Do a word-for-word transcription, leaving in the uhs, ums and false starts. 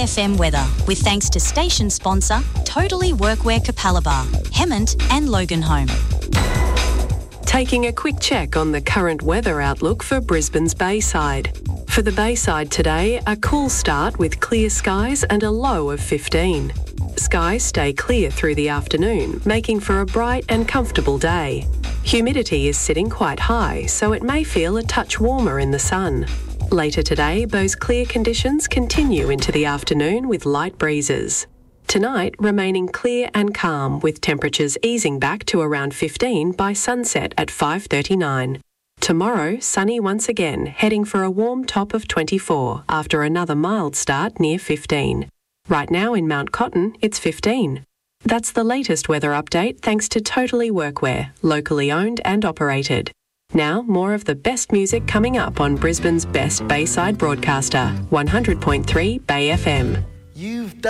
F M weather with thanks to station sponsor Totally Workwear Capalaba, Hemmant and Loganholme. Taking a quick check on the current weather outlook for Brisbane's Bayside. For the Bayside today, a cool start with clear skies and a low of fifteen. Skies stay clear through the afternoon, making for a bright and comfortable day. Humidity is sitting quite high, so it may feel a touch warmer in the sun. Later today, those clear conditions continue into the afternoon with light breezes. Tonight, remaining clear and calm, with temperatures easing back to around fifteen by sunset at five thirty-nine. Tomorrow, sunny once again, heading for a warm top of twenty-four after another mild start near fifteen. Right now in Mount Cotton, it's fifteen. That's the latest weather update thanks to Totally Workwear, locally owned and operated. Now, more of the best music coming up on Brisbane's best Bayside broadcaster, one hundred point three Bay F M. You've